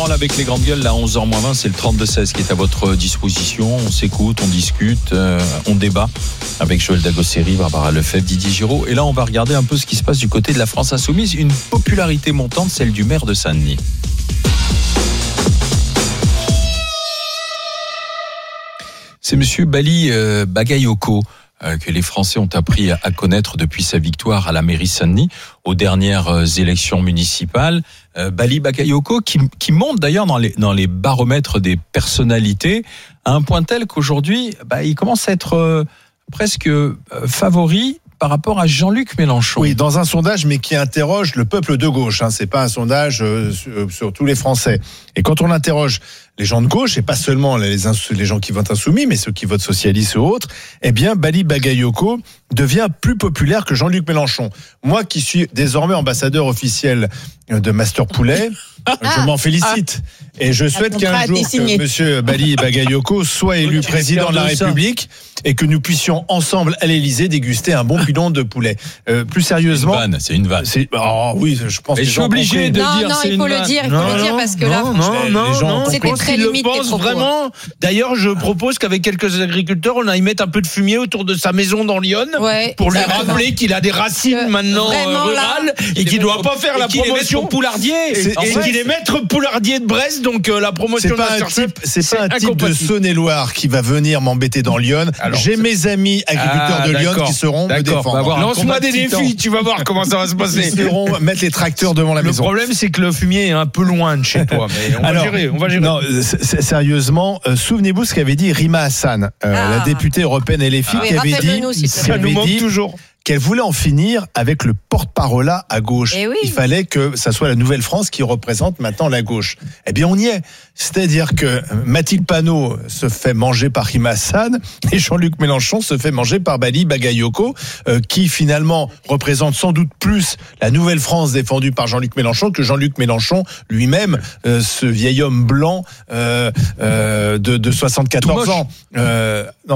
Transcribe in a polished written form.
Avec les grandes gueules, là, 11h-20, c'est le 32-16 qui est à votre disposition. On s'écoute, on discute, on débat avec Joël Dagosseri, Barbara Lefebvre, Didier Giraud. Et là, on va regarder un peu ce qui se passe du côté de la France insoumise. Une popularité montante, celle du maire de Saint-Denis. C'est monsieur Bali Bagayoko que les Français ont appris à connaître depuis sa victoire à la mairie Saint-Denis aux dernières élections municipales. Bali Bagayoko qui monte d'ailleurs dans les baromètres des personnalités à un point tel qu'aujourd'hui il commence à être presque favori par rapport à Jean-Luc Mélenchon. Oui, dans un sondage, mais qui interroge le peuple de gauche. C'est pas un sondage sur tous les Français. Et quand on interroge les gens de gauche, et pas seulement les gens qui votent insoumis, mais ceux qui votent socialistes ou autres, eh bien, Bali Bagayoko devient plus populaire que Jean-Luc Mélenchon. Moi, qui suis désormais ambassadeur officiel de Master Poulet, je m'en félicite. Et je souhaite qu'un jour que monsieur Bali Bagayoko soit élu président de la République et que nous puissions ensemble à l'Élysée déguster un bon pilon de poulet. Plus sérieusement, c'est une vanne. Oui, je pense. Et je suis obligé de dire. Non, il faut le dire parce que là, franchement, c'était très limite. Je pense vraiment. D'ailleurs, je propose qu'avec quelques agriculteurs, on aille mettre un peu de fumier autour de sa maison dans l'Yonne pour lui rappeler qu'il a des racines maintenant rurales et qu'il ne doit pas faire la promotion Poulardier et qu'il est maître Poulardier de Brest, donc la promotion c'est pas un type de Saône-et-Loire qui va venir m'embêter dans l'Yonne. J'ai mes amis agriculteurs de Lyon qui seront me défendre. Lance-moi des défis, tu vas voir comment ça va se passer. Ils seront mettre les tracteurs devant la maison. Le problème, c'est que le fumier est un peu loin de chez toi, mais on va gérer. Non, sérieusement, souvenez-vous ce qu'avait dit Rima Hassan, la députée européenne LFI, qui avait dit, ça nous manque toujours, qu'elle voulait en finir avec le porte-parole à gauche. Il fallait que ça soit la Nouvelle-France qui représente maintenant la gauche. Eh bien, on y est. C'est-à-dire que Mathilde Panot se fait manger par Rima Hassan et Jean-Luc Mélenchon se fait manger par Bali Bagayoko, qui finalement représente sans doute plus la Nouvelle-France défendue par Jean-Luc Mélenchon que Jean-Luc Mélenchon lui-même, ce vieil homme blanc de 74 ans. Non.